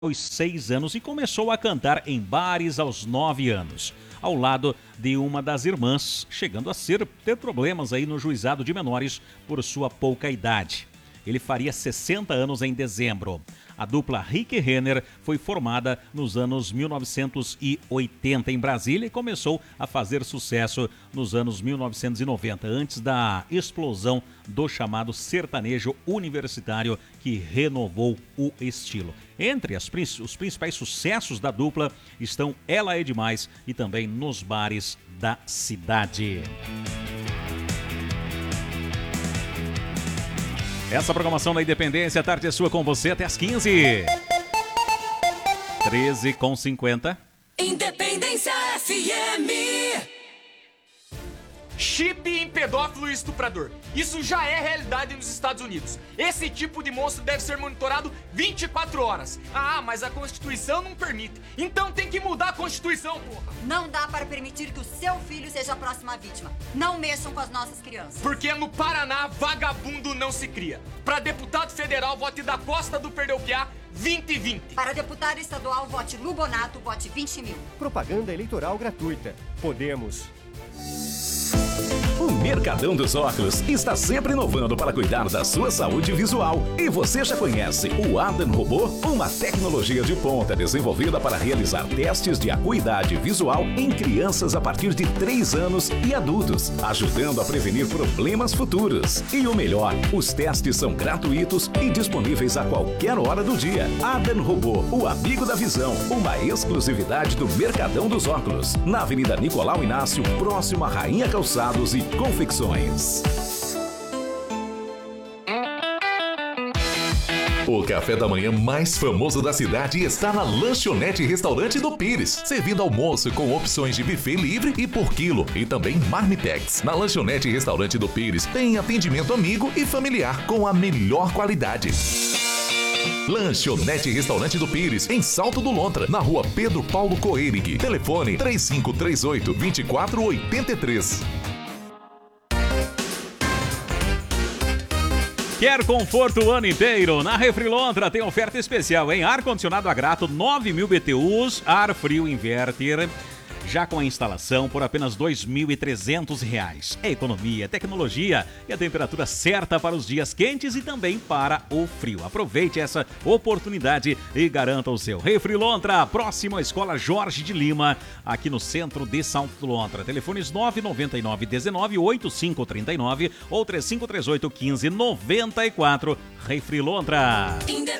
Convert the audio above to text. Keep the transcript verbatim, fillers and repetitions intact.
aos seis anos e começou a cantar em bares aos nove anos, ao lado de uma das irmãs, chegando a ser, ter problemas aí no juizado de menores por sua pouca idade. Ele faria sessenta anos em dezembro. A dupla Rick e Renner foi formada nos anos mil novecentos e oitenta em Brasília e começou a fazer sucesso nos anos mil novecentos e noventa, antes da explosão do chamado sertanejo universitário que renovou o estilo. Entre as, os principais sucessos da dupla estão Ela é Demais e também Nos Bares da Cidade. Essa programação da Independência, a tarde é sua com você até as quinze. treze com cinquenta. Independência F M. Chip em pedófilo e estuprador. Isso já é realidade nos Estados Unidos. Esse tipo de monstro deve ser monitorado vinte e quatro horas. Ah, mas a Constituição não permite. Então tem que mudar a Constituição, porra. Não dá para permitir que o seu filho seja a próxima vítima. Não mexam com as nossas crianças. Porque no Paraná, vagabundo não se cria. Para deputado federal, vote da Costa do Perdeu Piá, vinte e vinte. Para deputado estadual, vote Lubonato, vote vinte mil. Propaganda eleitoral gratuita. Podemos. O Mercadão dos Óculos está sempre inovando para cuidar da sua saúde visual. E você já conhece o Adam Robô? Uma tecnologia de ponta desenvolvida para realizar testes de acuidade visual em crianças a partir de três anos e adultos, ajudando a prevenir problemas futuros. E o melhor, os testes são gratuitos e disponíveis a qualquer hora do dia. Adam Robô, o amigo da visão, uma exclusividade do Mercadão dos Óculos, na Avenida Nicolau Inácio, próximo a Rainha Calçados e Confecções. O café da manhã mais famoso da cidade está na Lanchonete Restaurante do Pires, servindo almoço com opções de buffet livre e por quilo e também marmitex. Na Lanchonete Restaurante do Pires tem atendimento amigo e familiar com a melhor qualidade. Lanchonete Restaurante do Pires, em Salto do Lontra, na rua Pedro Paulo Coerig. Telefone três cinco três oito, dois quatro oito três. Quer conforto o ano inteiro? Na Refrilontra tem oferta especial, hein? Ar-condicionado a grato, nove mil B T Us, ar frio inverter, já com a instalação por apenas dois mil e trezentos reais. É economia, tecnologia e a temperatura certa para os dias quentes e também para o frio. Aproveite essa oportunidade e garanta o seu. Refrilontra, próximo à Escola Jorge de Lima, aqui no centro de Salto Lontra. Telefones nove nove nove, um nove, oito cinco três nove ou três cinco três oito, um cinco nove quatro. Refrilontra.